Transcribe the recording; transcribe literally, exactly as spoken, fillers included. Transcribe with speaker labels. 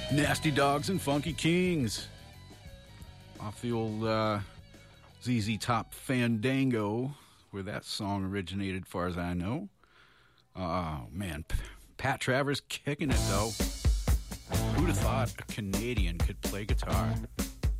Speaker 1: Nasty Dogs and Funky Kings. Off the old uh, Z Z Top Fandango, where that song originated, as far as I know. Oh, man. P- Pat Travers kicking it, though. Who'd have thought a Canadian could play guitar?